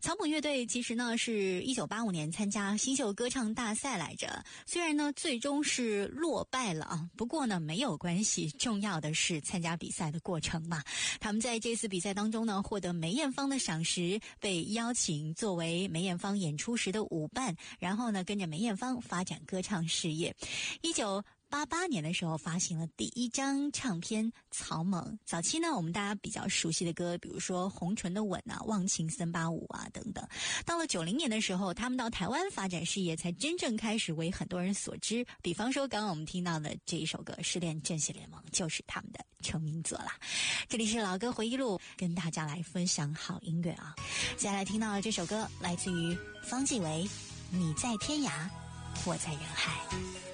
草蜢乐队其实呢是1985年参加新秀歌唱大赛来着，虽然呢最终是落败了啊，不过呢没有关系，重要的是参加比赛的过程嘛。他们在这次比赛当中呢获得梅艳芳的赏识，被邀请作为梅艳芳演出时的舞伴，然后呢跟着梅艳芳发展歌唱事业。1988年的时候发行了第一张唱片《草蜢》。早期呢我们大家比较熟悉的歌，比如说红唇的吻啊、忘情森巴舞啊等等。到了90年的时候，他们到台湾发展事业，才真正开始为很多人所知。比方说刚刚我们听到的这一首歌《失恋阵线联盟》就是他们的成名作啦。这里是老歌回忆录，跟大家来分享好音乐啊。接下来听到的这首歌来自于方季韦，你在天涯我在人海。